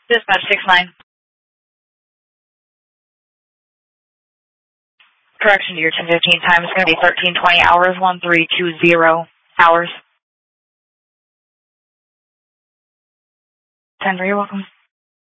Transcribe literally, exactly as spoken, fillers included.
Dispatch six nine. Correction to your ten fifteen time is going to be thirteen twenty hours, one three two zero hours. ten, you're welcome.